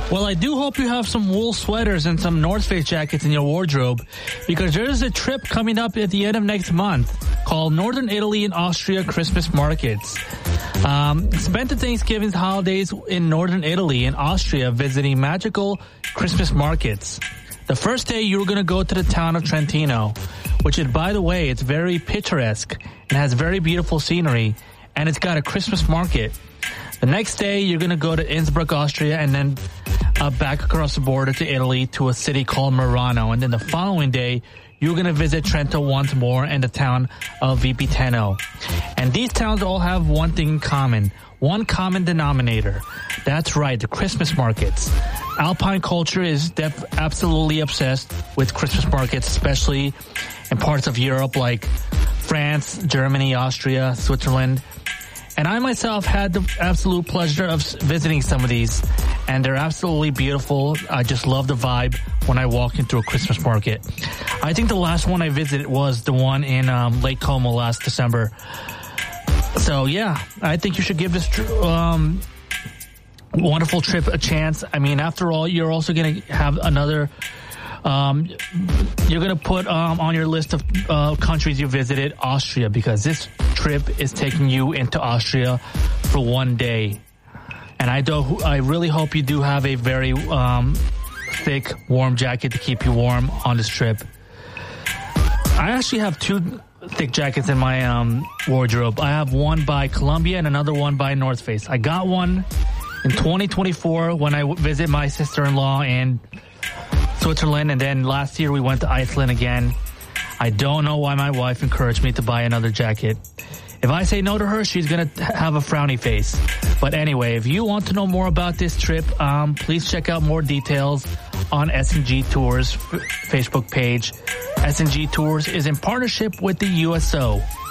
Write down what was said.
Well, I do hope you have some wool sweaters and some North Face jackets in your wardrobe, because there is a trip coming up at the end of next month called Northern Italy and Austria Christmas Markets. Spend the Thanksgiving holidays in Northern Italy and Austria visiting magical Christmas markets. The first day, you're going to go to the town of Trentino, which is, by the way, it's very picturesque and has very beautiful scenery, and it's got a Christmas market. The next day, you're going to go to Innsbruck, Austria, and then back across the border to Italy to a city called Murano. And then the following day, you're going to visit Trento once more and the town of Vipiteno. And these towns all have one thing in common, one common denominator. That's right, the Christmas markets. Alpine culture is absolutely obsessed with Christmas markets, especially in parts of Europe like France, Germany, Austria, Switzerland. And I myself had the absolute pleasure of visiting some of these, and they're absolutely beautiful. I just love the vibe when I walk into a Christmas market. I think the last one I visited was the one in Lake Como last December. So yeah, I think you should give this wonderful trip a chance. I mean, after all, you're also going to have another... you're going to put on your list of countries you visited Austria, because this trip is taking you into Austria for one day. And I really hope you do have a very thick, warm jacket to keep you warm on this trip. I actually have two thick jackets in my wardrobe. I have one by Columbia and another one by North Face. I got one in 2024 when I visit my sister-in-law in Switzerland, and then last year we went to Iceland again. I don't know why my wife encouraged me to buy another jacket. If I say no to her, she's going to have a frowny face. But anyway, if you want to know more about this trip, please check out more details on S&G Tours Facebook page. S&G Tours is in partnership with the USO.